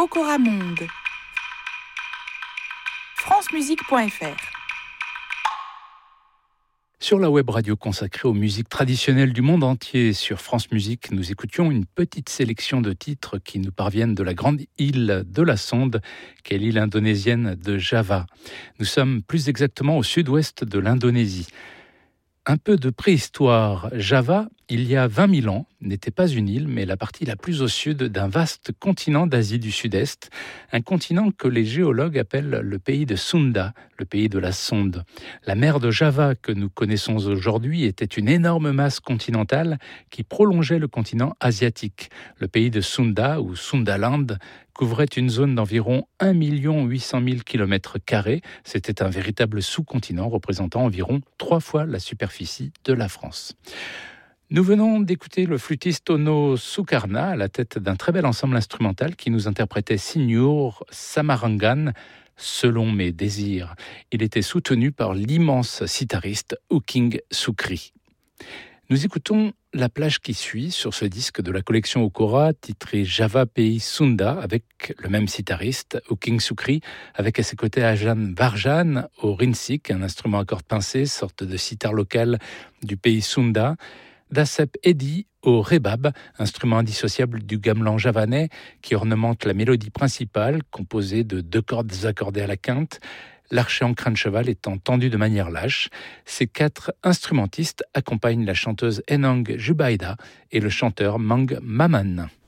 Okora Monde. francemusique.fr. Sur la web radio consacrée aux musiques traditionnelles du monde entier, sur France Musique, nous écoutions une petite sélection de titres qui nous parviennent de la grande île de la Sonde, qu'est l'île indonésienne de Java. Nous sommes plus exactement au sud-ouest de l'Indonésie. Un peu de préhistoire. Java, il y a 20 000 ans, n'était pas une île, mais la partie la plus au sud d'un vaste continent d'Asie du Sud-Est, un continent que les géologues appellent le pays de Sunda, le pays de la sonde. La mer de Java que nous connaissons aujourd'hui était une énorme masse continentale qui prolongeait le continent asiatique. Le pays de Sunda, ou Sundaland, couvrait une zone d'environ 1 800 000 km². C'était un véritable sous-continent représentant environ 3 fois la superficie de la France. Nous venons d'écouter le flûtiste Ono Sukarna à la tête d'un très bel ensemble instrumental qui nous interprétait Signor Samarangan, Selon mes désirs. Il était soutenu par l'immense sitariste Uking Sukri. Nous écoutons La plage qui suit sur ce disque de la collection Okora, titré Java Pays Sunda, avec le même sitariste, Uking Sukri, avec à ses côtés Ajan Varjan au rinsik, un instrument à cordes pincées, sorte de sitar local du pays Sunda, Dasep Edi au rebab, instrument indissociable du gamelan javanais qui ornemente la mélodie principale, composée de 2 cordes accordées à la quinte, l'archet en crin de cheval étant tendu de manière lâche. Ces 4 instrumentistes accompagnent la chanteuse Enang Jubaida et le chanteur Mang Maman.